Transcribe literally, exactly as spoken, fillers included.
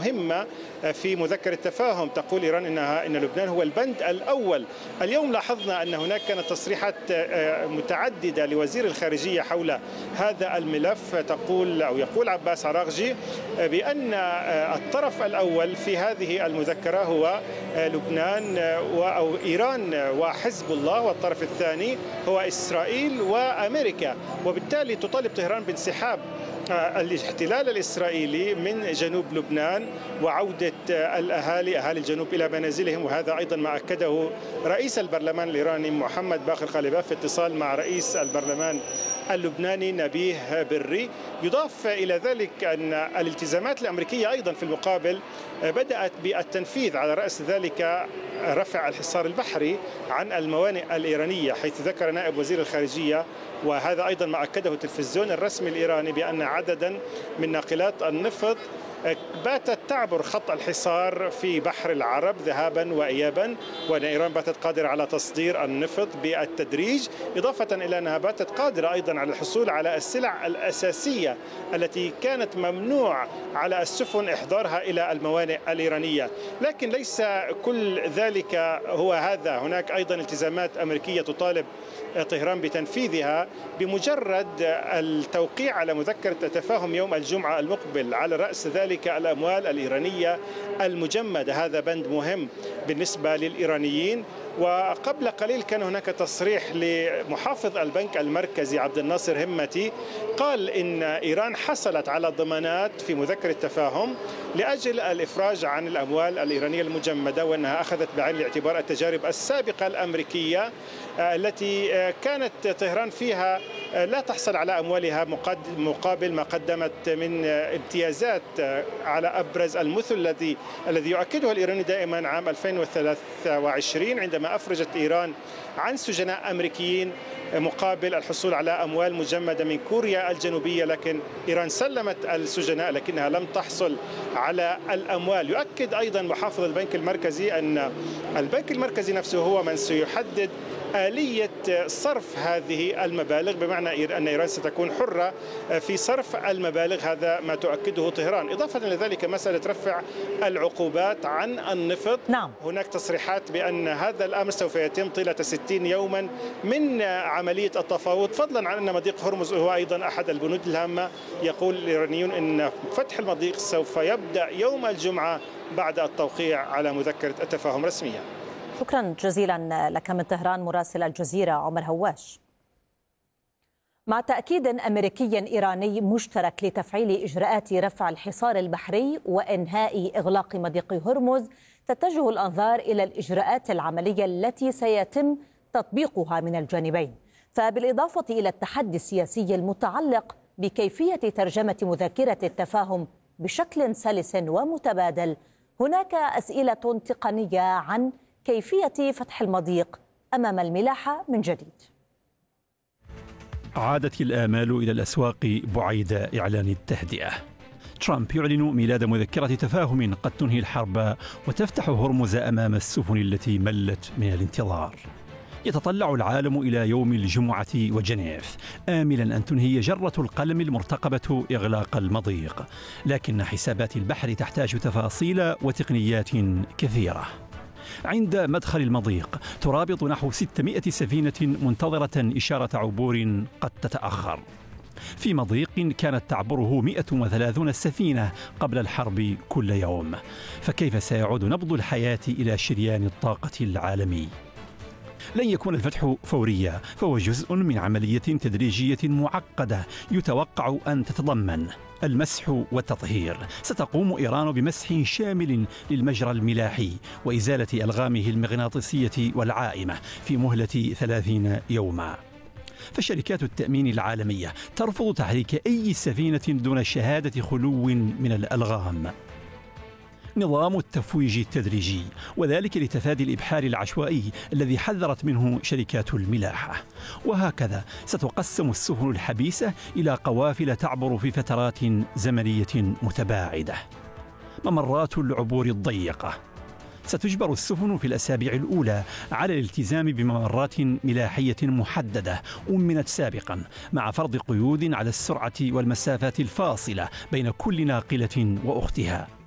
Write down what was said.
مهمة في مذكرة التفاهم. تقول إيران إنها إن لبنان هو البند الأول. اليوم لاحظنا أن هناك كانت تصريحات متعددة لوزير الخارجية حول هذا الملف. تقول أو يقول عباس عراغجي بأن الطرف الأول في هذه المذكرة هو لبنان أو إيران وحزب الله، والطرف الثاني هو إسرائيل وأمريكا، وبالتالي تطالب طهران بانسحاب الاحتلال الإسرائيلي من جنوب لبنان وعودة الأهالي أهالي الجنوب إلى منازلهم. وهذا أيضا ما أكده رئيس البرلمان الإيراني محمد باقر غالباف في اتصال مع رئيس البرلمان اللبناني نبيه بري. يضاف إلى ذلك أن الالتزامات الأمريكية أيضا في المقابل بدأت بالتنفيذ، على رأس ذلك رفع الحصار البحري عن الموانئ الإيرانية، حيث ذكر نائب وزير الخارجية وهذا أيضا ما أكده التلفزيون الرسمي الإيراني بأن عددا من ناقلات النفط باتت تعبر خط الحصار في بحر العرب ذهابا وإيابا، وأن إيران باتت قادرة على تصدير النفط بالتدريج، إضافة إلى أنها باتت قادرة أيضا على الحصول على السلع الأساسية التي كانت ممنوع على السفن إحضارها إلى الموانئ الإيرانية. لكن ليس كل ذلك هو هذا، هناك أيضا التزامات أمريكية تطالب طهران بتنفيذها بمجرد التوقيع على مذكرة التفاهم يوم الجمعة المقبل، على رأس ذلك الأموال الإيرانية المجمدة. هذا بند مهم بالنسبة للإيرانيين. وقبل قليل كان هناك تصريح لمحافظ البنك المركزي عبد الناصر همتي، قال إن إيران حصلت على ضمانات في مذكرة التفاهم لأجل الإفراج عن الأموال الإيرانية المجمدة، وأنها أخذت بعين الاعتبار التجارب السابقة الأمريكية التي كانت طهران فيها لا تحصل على أموالها مقابل ما قدمت من امتيازات على أبرز المثل الذي الذي يؤكده الإيراني دائما عام ألفين وثلاثة وعشرين عندما أفرجت إيران عن سجناء أمريكيين مقابل الحصول على أموال مجمدة من كوريا الجنوبية. لكن إيران سلمت السجناء لكنها لم تحصل على الأموال. يؤكد أيضا محافظ البنك المركزي أن البنك المركزي نفسه هو من سيحدد آلية صرف هذه المبالغ، بمعنى أن إيران ستكون حرة في صرف المبالغ، هذا ما تؤكده طهران. إضافة إلى ذلك مسألة رفع العقوبات عن النفط. نعم. هناك تصريحات بأن هذا الأمر سوف يتم طيلة ستين يوما من عملية التفاوض، فضلا عن أن مضيق هرمز هو أيضا أحد البنود الهامة. يقول الإيرانيون أن فتح المضيق سوف يبدأ يوم الجمعة بعد التوقيع على مذكرة التفاهم رسميا. شكرا جزيلا لك من طهران مراسل الجزيرة عمر هواش. مع تأكيد أمريكي إيراني مشترك لتفعيل إجراءات رفع الحصار البحري وإنهاء إغلاق مضيق هرمز، تتجه الأنظار إلى الإجراءات العملية التي سيتم تطبيقها من الجانبين. فبالإضافة إلى التحدي السياسي المتعلق بكيفية ترجمة مذكرة التفاهم بشكل سلس ومتبادل، هناك أسئلة تقنية عن كيفية فتح المضيق أمام الملاحة من جديد. عادت الآمال إلى الأسواق بعيد إعلان التهدئة. ترامب يعلن ميلاد مذكرة تفاهم قد تنهي الحرب وتفتح هرمز أمام السفن التي ملت من الانتظار. يتطلع العالم إلى يوم الجمعة وجنيف آملا أن تنهي جرة القلم المرتقبة إغلاق المضيق، لكن حسابات البحر تحتاج تفاصيل وتقنيات كثيرة. عند مدخل المضيق ترابط نحو ستمائة سفينة منتظرة إشارة عبور قد تتأخر، في مضيق كانت تعبره مئة وثلاثين سفينة قبل الحرب كل يوم. فكيف سيعود نبض الحياة إلى شريان الطاقة العالمي؟ لن يكون الفتح فوريا، فهو جزء من عملية تدريجية معقدة يتوقع أن تتضمن المسح والتطهير. ستقوم إيران بمسح شامل للمجرى الملاحي وإزالة ألغامه المغناطيسية والعائمة في مهلة ثلاثين يوما. فشركات التأمين العالمية ترفض تحريك أي سفينة دون شهادة خلو من الألغام. نظام التفويج التدريجي، وذلك لتفادي الإبحار العشوائي الذي حذرت منه شركات الملاحة. وهكذا ستقسم السفن الحبيسة إلى قوافل تعبر في فترات زمنية متباعدة. ممرات العبور الضيقة، ستجبر السفن في الأسابيع الأولى على الالتزام بممرات ملاحية محددة أمنت سابقا، مع فرض قيود على السرعة والمسافات الفاصلة بين كل ناقلة وأختها.